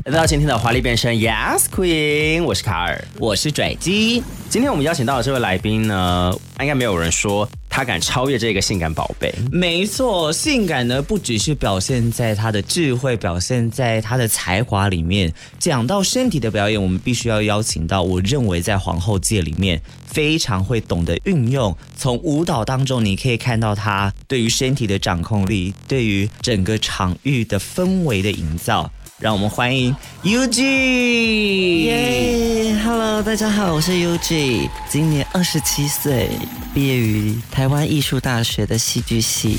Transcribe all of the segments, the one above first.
来到今天的华丽变身 Yes Queen， 我是卡尔， 我是拽鸡。 今天我们邀请到的这位来宾呢，应该没有人说他敢超越这个性感宝贝。 没错，性感呢不只是表现在他的智慧，表现在他的才华里面。讲到身体的表演，我们必须要邀请到我认为在皇后界里面非常会懂得运用，从舞蹈当中你可以看到他对于身体的掌控力，对于整个场域的氛围的营造。让我们欢迎 UG。 耶 ，Hello， 大家好，我是 UG， 今年27岁，毕业于台湾艺术大学的戏剧系。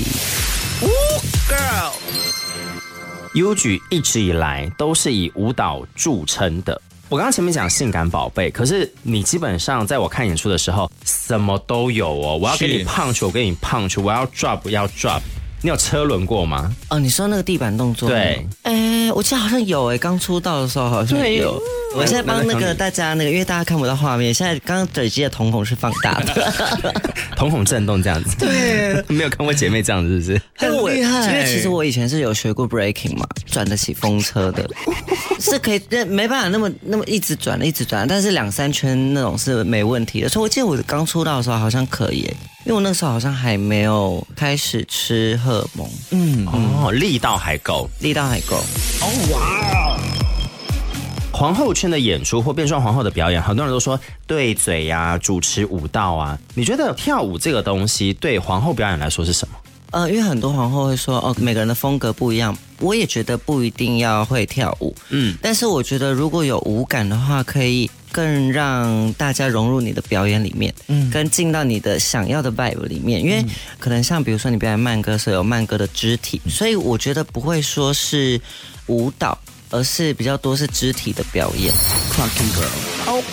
UG 一直以来都是以舞蹈著称的。我刚刚前面讲性感宝贝，可是你基本上在我看演出的时候，什么都有哦。我要给你 punch， 我给你 punch， 我要 drop， 要 drop。你有车轮过吗？ 哦，你说那个地板动作？ 对， 我记得好像有刚出道的时候好像有。我现在帮那个大家因为大家看不到画面，现在刚刚嘴机的瞳孔是放大的， 瞳孔震动这样子。 对， 没有看过姐妹这样子，是不是？ 很厉害。因为其实我以前是有学过 breaking 嘛，转得起风车的，是可以，没办法那么一直转，但是2-3圈那种是没问题的。所以我记得我刚出道的时候好像可以，因为我那时候好像还没有开始吃荷尔蒙。 力道还够。 哦哇！ 皇后圈的演出或变装皇后的表演，很多人都说对嘴呀、主持舞蹈啊。你觉得跳舞这个东西对皇后表演来说是什么？ 因为很多皇后会说每个人的风格不一样，我也觉得不一定要会跳舞，但是我觉得如果有舞感的话，可以更让大家融入你的表演里面，跟进到你的想要的 vibe 里面，因为可能像比如说你表演慢歌是有慢歌的肢体，所以我觉得不会说是舞蹈，而是比较多是肢体的表演。Clocking Girl。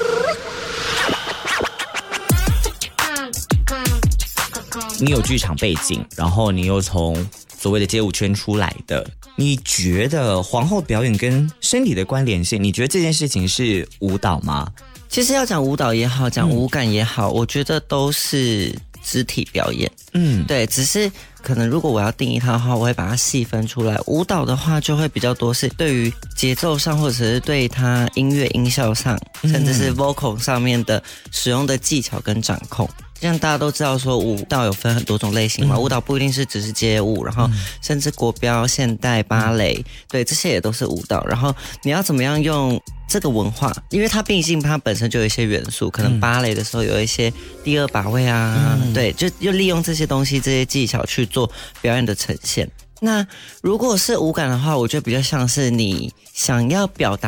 你有剧场背景，然后你又从所谓的街舞圈出来的，你觉得皇后表演跟身体的关联性，你觉得这件事情是舞蹈吗？ 其实要讲舞蹈也好，讲舞感也好，我觉得都是肢体表演。对，只是可能如果我要定义它的话，我会把它细分出来。舞蹈的话就会比较多是对于节奏上，或者是对它音乐音效上，甚至是 vocal 上面的使用的技巧跟掌控。像大家都知道说舞蹈有分很多种类型嘛，舞蹈不一定是只是街舞，然后甚至国标、现代、芭蕾，对，这些也都是舞蹈。然后你要怎么样用这个文化，因为它毕竟它本身就有一些元素，可能芭蕾的时候有一些第二把位啊，对，就利用这些东西、这些技巧去做表演的呈现。那如果是舞感的话，我觉得比较像是你想要表达